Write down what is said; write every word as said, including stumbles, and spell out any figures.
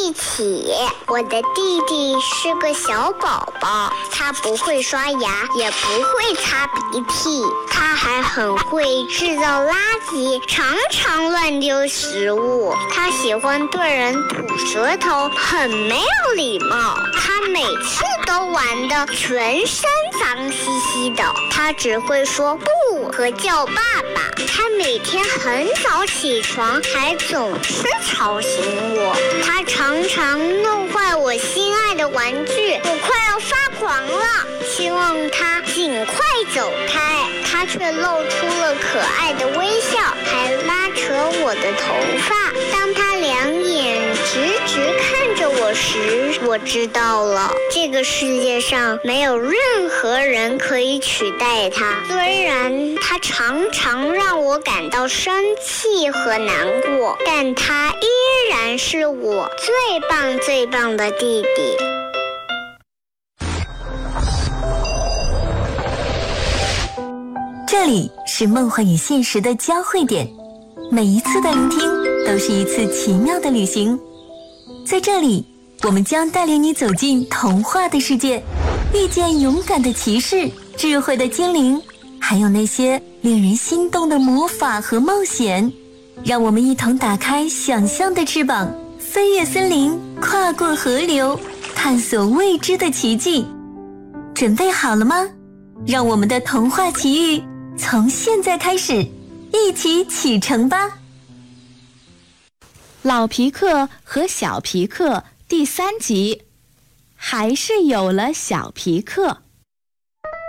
一起。我的弟弟是个小宝宝，他不会刷牙，也不会擦鼻涕，他还很会制造垃圾，常常乱丢食物。他喜欢对人吐舌头，很没有礼貌。他每次都玩得全身脏兮兮的，他只会说不和叫爸爸。他每天很早起床，还总是吵醒我。他常常弄坏我心爱的玩具，我快要发狂了，希望他尽快走开。他却露出了可爱的微笑，还拉扯我的头发。当他两眼直直看着我时，我知道了，这个世界上没有任何人可以取代他。虽然他常常让我感到生气和难过，但他依然是我最棒最棒的弟弟。 这里是梦幻与现实的交汇点，每一次的聆听都是一次奇妙的旅行。在这里，我们将带领你走进童话的世界，遇见勇敢的骑士、智慧的精灵，还有那些令人心动的魔法和冒险。让我们一同打开想象的翅膀，飞越森林，跨过河流，探索未知的奇迹。准备好了吗？让我们的童话奇遇从现在开始，一起启程吧！ 老皮克和小皮克第三集，还是有了小皮克。